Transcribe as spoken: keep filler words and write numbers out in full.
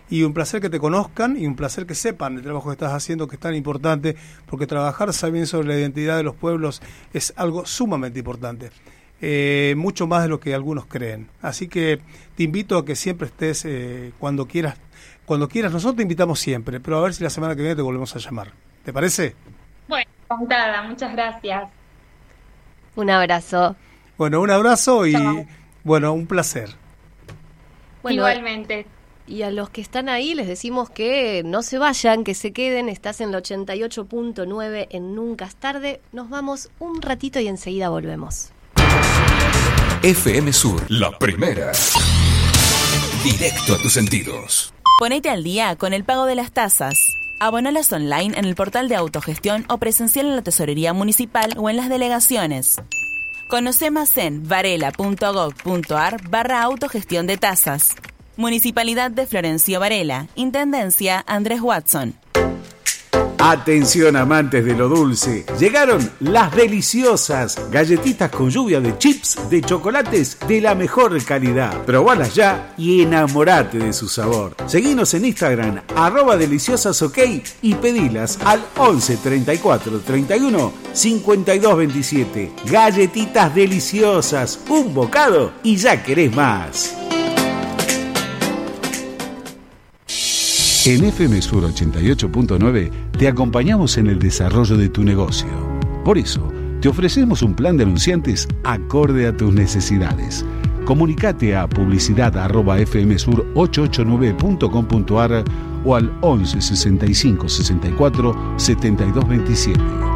y un placer que te conozcan y un placer que sepan el trabajo que estás haciendo, que es tan importante, porque trabajar sabiendo sobre la identidad de los pueblos es algo sumamente importante, eh, mucho más de lo que algunos creen. Así que te invito a que siempre estés, eh, cuando quieras, cuando quieras, nosotros te invitamos siempre, pero a ver si la semana que viene te volvemos a llamar. ¿Te parece? Bueno, contada, muchas gracias. Un abrazo. Bueno, un abrazo y Chao. bueno, un placer. Bueno, igualmente. Y a los que están ahí les decimos que no se vayan, que se queden. Estás en la ochenta y ocho punto nueve en Nunca es Tarde. Nos vamos un ratito y enseguida volvemos. F M Sur, la primera. Directo a tus sentidos. Ponete al día con el pago de las tasas. Abonalas online en el portal de autogestión o presencial en la tesorería municipal o en las delegaciones. Conoce más en varela.gov.ar barra autogestión de tasas. Municipalidad de Florencio Varela. Intendencia Andrés Watson. Atención amantes de lo dulce, llegaron las deliciosas galletitas con lluvia de chips de chocolates de la mejor calidad. Probalas ya y enamorate de su sabor. Seguinos en Instagram, arroba deliciosasok y pedilas al once treinta y cuatro treinta y uno cincuenta y dos veintisiete. Galletitas deliciosas, un bocado y ya querés más. En F M Sur ochenta y ocho punto nueve te acompañamos en el desarrollo de tu negocio. Por eso, te ofrecemos un plan de anunciantes acorde a tus necesidades. Comunicate a publicidad arroba f m sur ochocientos ochenta y nueve punto com punto a r o al once sesenta y cinco sesenta y cuatro setenta y dos veintisiete.